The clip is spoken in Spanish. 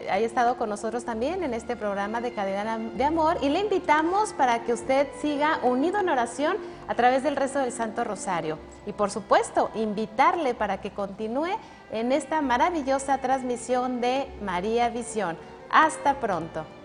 haya estado con nosotros también en este programa de Cadena de Amor, y le invitamos para que usted siga unido en oración a través del rezo del Santo Rosario. Y por supuesto, invitarle para que continúe en esta maravillosa transmisión de María Visión. Hasta pronto.